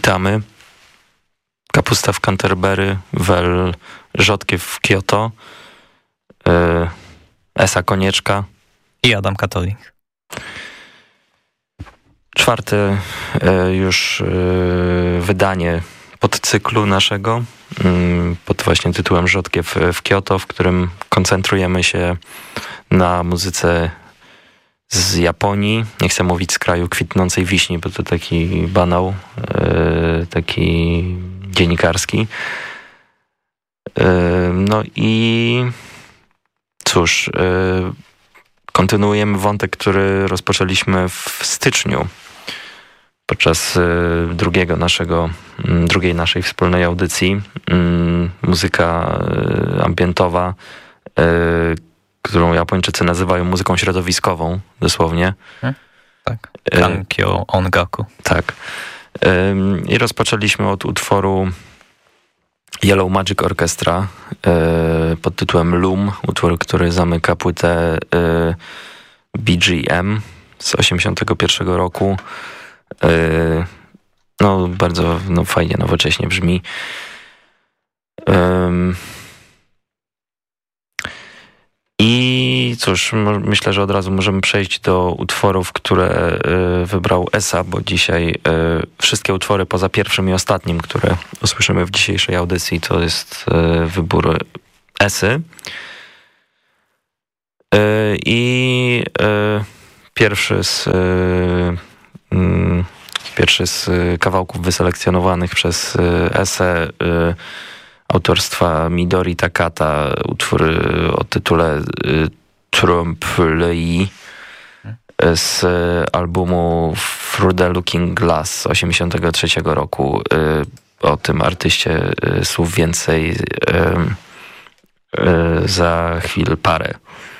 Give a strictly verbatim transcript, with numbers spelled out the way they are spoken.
witamy. Kapusta w Canterbury, Wel Rzodkiew w Kyoto, yy, Esa Konieczka i Adam Katolik. Czwarte yy, już yy, wydanie podcyklu naszego yy, pod właśnie tytułem Rzodkiew w Kyoto, w którym koncentrujemy się na muzyce z Japonii. Nie chcę mówić z kraju kwitnącej wiśni, bo to taki banał, yy, taki dziennikarski. Yy, no i cóż, yy, kontynuujemy wątek, który rozpoczęliśmy w styczniu podczas yy, drugiego naszego, yy, drugiej naszej wspólnej audycji. Yy, muzyka yy, ambientowa, yy, którą Japończycy nazywają muzyką środowiskową, dosłownie. Hmm? Tak. Kankyo Ongaku. Tak. I rozpoczęliśmy od utworu Yellow Magic Orchestra pod tytułem Loom, utwór, który zamyka płytę B G M z osiemdziesiątego pierwszego roku. No, bardzo no, fajnie, nowocześnie brzmi. I cóż, myślę, że od razu możemy przejść do utworów, które y, wybrał Esa, bo dzisiaj y, wszystkie utwory poza pierwszym i ostatnim, które usłyszymy w dzisiejszej audycji, to jest y, wybór Esy. Y, I y, pierwszy z y, y, pierwszy z kawałków wyselekcjonowanych przez y, Esę y, autorstwa Midori Takata, utwór o tytule Trump Lei z albumu Through the Looking Glass z osiemdziesiątego trzeciego roku. O tym artyście słów więcej za chwilę parę.